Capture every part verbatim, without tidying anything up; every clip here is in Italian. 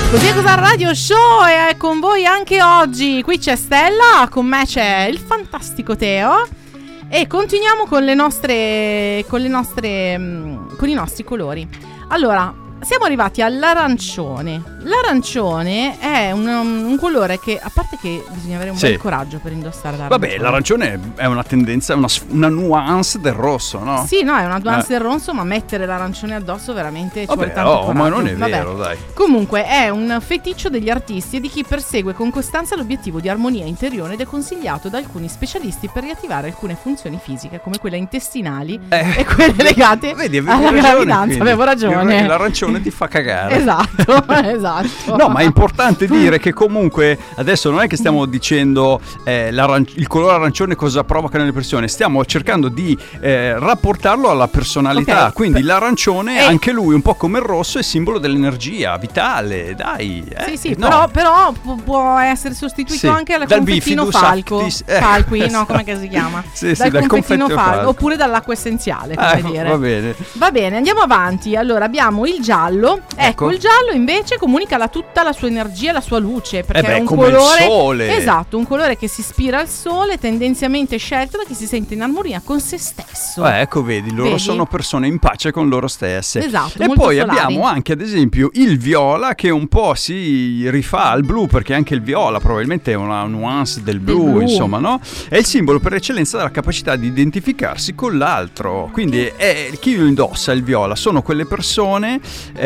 Così è cosa Radio Show e è con voi anche oggi. Qui c'è Stella, con me c'è il fantastico Teo e continuiamo con le nostre con le nostre con i nostri colori. Allora, siamo arrivati all'arancione. L'arancione è un, un colore che, a parte che bisogna avere un sì. bel coraggio per indossare l'arancione. Vabbè, l'arancione è una tendenza, una, una nuance del rosso, no? Sì, no, è una nuance eh. del rosso, ma mettere l'arancione addosso veramente ci Vabbè, vuole tanto oh, coraggio. ma non è Vabbè. vero, dai. Comunque è un feticcio degli artisti e di chi persegue con costanza l'obiettivo di armonia interiore ed è consigliato da alcuni specialisti per riattivare alcune funzioni fisiche come quelle intestinali eh. e quelle legate Vedi, alla ragione, gravidanza. quindi. Avevo ragione. L'arancione ti fa cagare. Esatto, esatto. No, ma è importante dire che comunque adesso non è che stiamo dicendo eh, il colore arancione cosa provoca nelle persone, stiamo cercando di eh, rapportarlo alla personalità. Okay. Quindi l'arancione, e... anche lui, un po' come il rosso, è simbolo dell'energia vitale, dai. Eh, sì, sì, no. però, però può essere sostituito sì. anche dal confettino falco. Actis, eh. Falqui, no, come si chiama? sì, dal, sì, dal confettino falco, falco, oppure dall'acqua essenziale, come eh, dire. Va bene. Va bene, andiamo avanti. Allora, abbiamo il giallo. Ecco, ecco il giallo invece comunica la, tutta la sua energia, la sua luce, perché eh beh, è un come colore il sole. Esatto, un colore che si ispira al sole, tendenzialmente scelto da chi si sente in armonia con se stesso. Eh, ecco, vedi, loro vedi? sono persone in pace con loro stesse. Esatto. E poi solari. Abbiamo anche ad esempio il viola, che un po' si rifà al blu, perché anche il viola probabilmente è una nuance del blu, del blu. insomma, no? È il simbolo per eccellenza della capacità di identificarsi con l'altro. Quindi è, chi lo indossa il viola sono quelle persone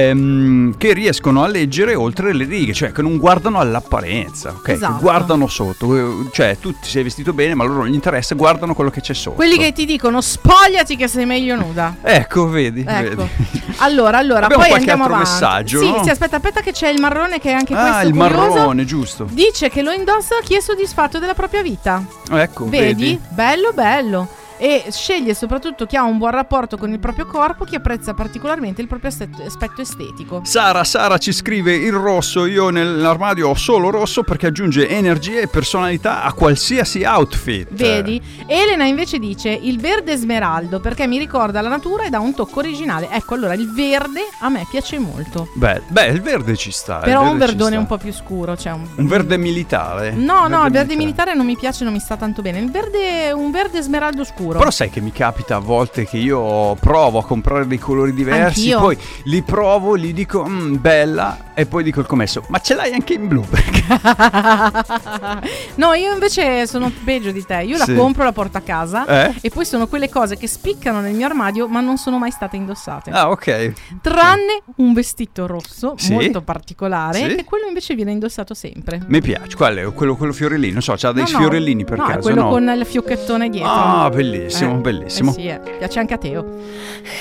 ehm, che riescono a leggere oltre le righe, cioè che non guardano all'apparenza, ok? Esatto. Che guardano sotto, cioè tu ti sei vestito bene, ma a loro non gli interessa, guardano quello che c'è sotto. Quelli che ti dicono spogliati che sei meglio nuda. Ecco, vedi, ecco. vedi. Allora, allora, abbiamo poi qualche andiamo altro avanti. messaggio, Sì, no? sì, aspetta, aspetta che c'è il marrone che è anche ah, questo il curioso. marrone, giusto. Dice che lo indossa chi è soddisfatto della propria vita. Ecco, vedi? vedi? Bello, bello. E sceglie soprattutto chi ha un buon rapporto con il proprio corpo, chi apprezza particolarmente il proprio aspetto estetico. Sara, Sara ci scrive il rosso, io nell'armadio ho solo rosso perché aggiunge energia e personalità a qualsiasi outfit. Vedi? Elena invece dice il verde smeraldo perché mi ricorda la natura e dà un tocco originale. Ecco, allora il verde a me piace molto. Beh, beh il verde ci sta. Però un verdone un po' più scuro, cioè un, un verde militare. No, verde no, il verde militare. militare non mi piace, non mi sta tanto bene. Il verde, un verde smeraldo scuro. Però sai che mi capita a volte che io provo a comprare dei colori diversi, Anch'io. Poi li provo, gli dico mm, bella, e poi dico il commesso, ma ce l'hai anche in blu? Perché? No, io invece sono peggio di te. Io sì. la compro, la porto a casa eh? e poi sono quelle cose che spiccano nel mio armadio ma non sono mai state indossate. Ah, ok. Tranne un vestito rosso sì? molto particolare, sì? che quello invece viene indossato sempre. Mi piace. Qual è? Quello, quello fiorellino? Non so, c'ha dei no, no, fiorellini per no, caso? È quello no, con il fiocchettone dietro. Ah, bellissimo, eh, bellissimo. Eh sì, eh. Piace anche a Teo.